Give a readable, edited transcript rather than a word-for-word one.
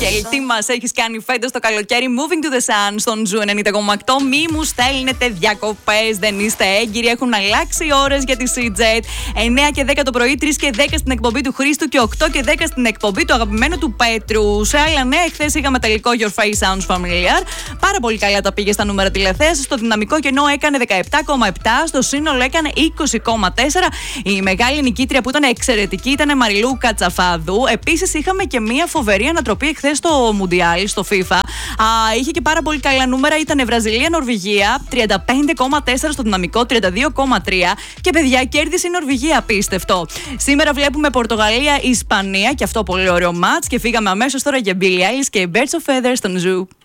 Μίχελ, τι μας έχεις κάνει φέτος το καλοκαίρι? Moving to the Sun στον Ζου 90,8. Μη μου στέλνετε διακοπές, δεν είστε έγκυροι. Έχουν αλλάξει οι ώρες για τη CJET. 9 και 10 το πρωί, 3 και 10 στην εκπομπή του Χρήστου και 8 και 10 στην εκπομπή του αγαπημένου του Πέτρου. Σε άλλα νέα, εχθές είχαμε τελικό Your Face Sounds Familiar. Πάρα πολύ καλά τα πήγε στα νούμερα τηλεθέασης. Στο δυναμικό κενό έκανε 17,7, στο σύνολο έκανε 20,4. Η μεγάλη νικήτρια που ήταν εξαιρετική ήταν Μαριλού Κατσαφάδου. Επίσης είχαμε και μια φοβερή ανατροπή εχθές στο Μουντιάλ, στο FIFA. Είχε και πάρα πολύ καλά νούμερα. Ήταν Βραζιλία-Νορβηγία, 35,4 στο δυναμικό, 32,3. Και παιδιά, κέρδισε η Νορβηγία, απίστευτο. Σήμερα βλέπουμε Πορτογαλία-Ισπανία και αυτό πολύ ωραίο μάτς. Και φύγαμε αμέσως τώρα για Billie Eilish και Birds of Feathers στον Zoo.